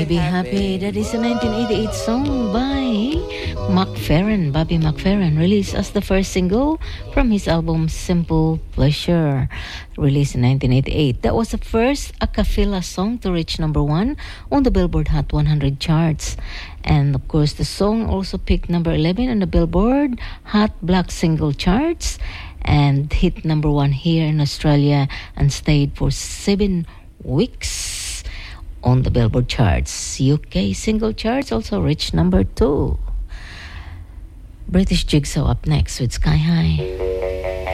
Be Happy. That is a 1988 song by McFerrin, Bobby McFerrin, released as the first single from his album Simple Pleasure, released in 1988. That was the first a cappella song to reach number one on the Billboard Hot 100 charts. And of course, the song also picked number 11 on the Billboard Hot Black Single charts and hit number one here in Australia and stayed for 7 weeks on the Billboard charts. UK single charts also reached number 2. British Jigsaw up next with Sky High.